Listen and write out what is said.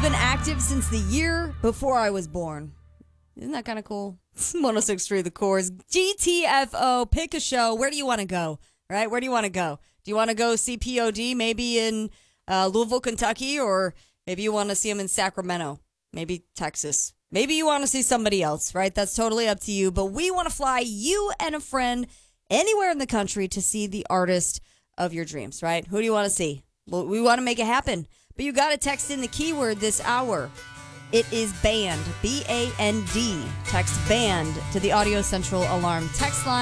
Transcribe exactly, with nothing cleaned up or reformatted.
been active since the year before I was born. Isn't that kind of cool? one oh six point three The Course. G T F O, pick a show. Where do you want to go? Right? Where do you want to go? Do you want to go see P O D maybe in uh, Louisville, Kentucky, or maybe you want to see him in Sacramento, maybe Texas. Maybe you want to see somebody else, right? That's totally up to you. But we want to fly you and a friend anywhere in the country to see the artist of your dreams, right? Who do you want to see? Well, we want to make it happen. But you got to text in the keyword this hour. It is band, B A N D. Text band to the Audio Central Alarm text line.